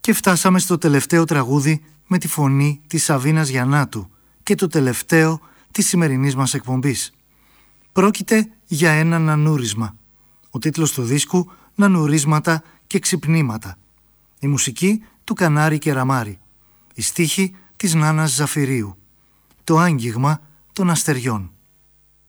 Και φτάσαμε στο τελευταίο τραγούδι με τη φωνή της Σαβίνας Γιαννάτου και το τελευταίο της σημερινής μας εκπομπής. Πρόκειται για ένα νανούρισμα. Ο τίτλος του δίσκου «Νανουρίσματα και ξυπνήματα». Η μουσική του Κανάρη Κεραμάρη. Η στίχη της Νάνας Ζαφυρίου. Το άγγιγμα των αστεριών.